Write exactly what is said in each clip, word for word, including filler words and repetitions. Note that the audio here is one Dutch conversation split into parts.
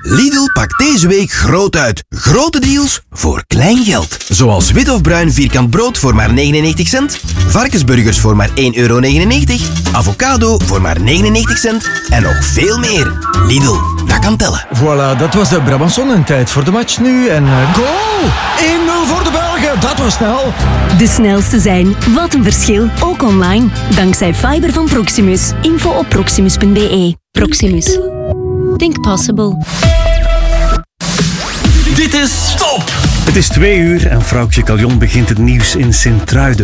Lidl pakt deze week groot uit. Grote deals voor klein geld. Zoals wit of bruin vierkant brood voor maar negenennegentig cent. Varkensburgers voor maar één euro negenennegentig. Avocado voor maar negenennegentig cent. En nog veel meer. Lidl, dat kan tellen. Voilà, dat was de Brabançon en tijd voor de match nu. En uh, goal! één nul voor de Belgen, dat was snel. De snelste zijn, wat een verschil, ook online. Dankzij fiber van Proximus. Info op proximus punt b e. Proximus. Think possible. Dit is Top! Het is twee uur en vrouwtje Caljon begint het nieuws in Sint-Truiden.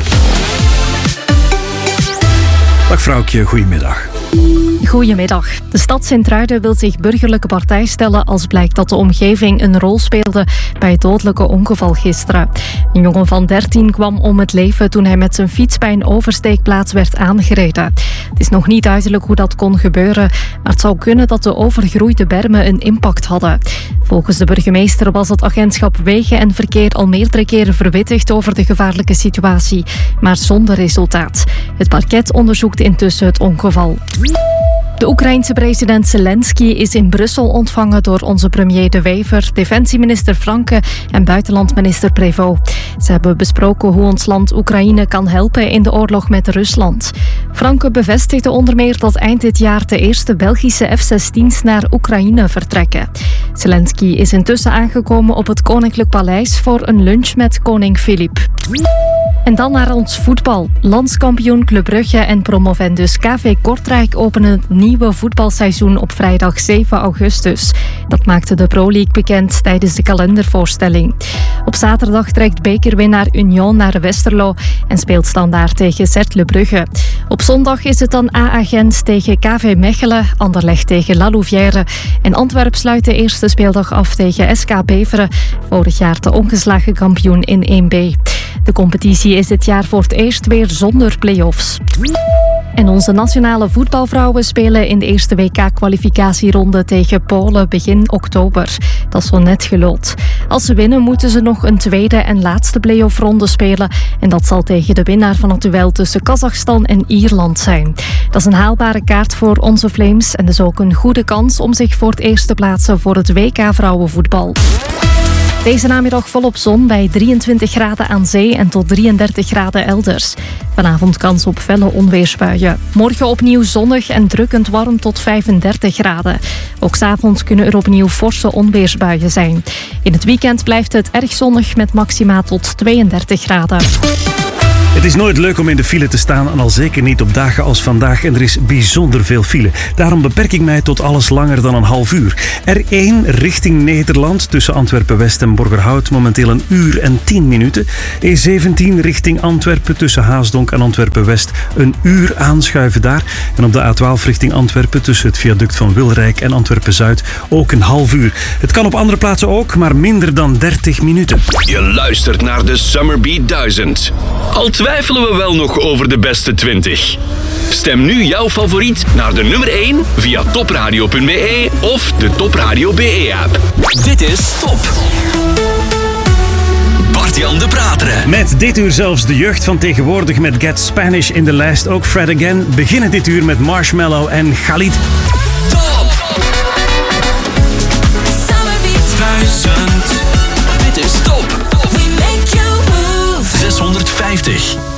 Dag vrouwtje, goedemiddag. Goedemiddag. De stad Sint-Truiden wil zich burgerlijke partij stellen als blijkt dat de omgeving een rol speelde bij het dodelijke ongeval gisteren. Een jongen van dertien kwam om het leven toen hij met zijn fiets bij een oversteekplaats werd aangereden. Het is nog niet duidelijk hoe dat kon gebeuren, maar het zou kunnen dat de overgroeide bermen een impact hadden. Volgens de burgemeester was het agentschap Wegen en Verkeer al meerdere keren verwittigd over de gevaarlijke situatie, maar zonder resultaat. Het parket onderzoekt intussen het ongeval. De Oekraïense president Zelensky is in Brussel ontvangen door onze premier De Wever, defensieminister Franke en buitenlandminister Prévost. Ze hebben besproken hoe ons land Oekraïne kan helpen in de oorlog met Rusland. Franke bevestigde onder meer dat eind dit jaar de eerste Belgische F zestien's naar Oekraïne vertrekken. Zelensky is intussen aangekomen op het Koninklijk Paleis voor een lunch met koning Filip. En dan naar ons voetbal. Landskampioen Club Brugge en promovendus K V Kortrijk openen het nieuwe voetbalseizoen op vrijdag zeven augustus. Dat maakte de Pro League bekend tijdens de kalendervoorstelling. Op zaterdag trekt bekerwinnaar Union naar Westerlo en speelt Standaard tegen Cercle Brugge. Op zondag is het dan A A Gent tegen K V Mechelen, Anderlecht tegen La Louvière en Antwerp sluit de eerste speeldag af tegen S K Beveren, vorig jaar de ongeslagen kampioen in één B. De competitie is dit jaar voor het eerst weer zonder play-offs. En onze nationale voetbalvrouwen spelen in de eerste W K-kwalificatieronde tegen Polen begin oktober. Dat is zo net geluld. Als ze winnen moeten ze nog een tweede en laatste play-off-ronde spelen. En dat zal tegen de winnaar van het duel tussen Kazachstan en Ierland zijn. Dat is een haalbare kaart voor onze Flames en dus ook een goede kans om zich voor het eerst te plaatsen voor het W K-vrouwenvoetbal. Deze namiddag volop zon bij drieëntwintig graden aan zee en tot drieëndertig graden elders. Vanavond kans op felle onweersbuien. Morgen opnieuw zonnig en drukkend warm tot vijfendertig graden. Ook 's avonds kunnen er opnieuw forse onweersbuien zijn. In het weekend blijft het erg zonnig met maxima tot tweeëndertig graden. Het is nooit leuk om in de file te staan en al zeker niet op dagen als vandaag. En er is bijzonder veel file. Daarom beperk ik mij tot alles langer dan een half uur. R één richting Nederland tussen Antwerpen-West en Borgerhout momenteel een uur en tien minuten. E zeventien richting Antwerpen tussen Haasdonk en Antwerpen-West een uur aanschuiven daar. En op de A twaalf richting Antwerpen tussen het viaduct van Wilrijk en Antwerpen-Zuid ook een half uur. Het kan op andere plaatsen ook, maar minder dan dertig minuten. Je luistert naar de Summerbeat duizend. Al twijfelen we wel nog over de beste twintig. Stem nu jouw favoriet naar de nummer één via topradio punt b e of de Topradio B E-app. Dit is Top. Bart-Jan de Prateren. Met dit uur zelfs de jeugd van tegenwoordig met Get Spanish in de lijst. Ook Fred Again. Beginnen dit uur met Marshmallow en Khalid. Top. Summerbeat duizend. Dit is Top. We make you move. zeshonderdvijftig.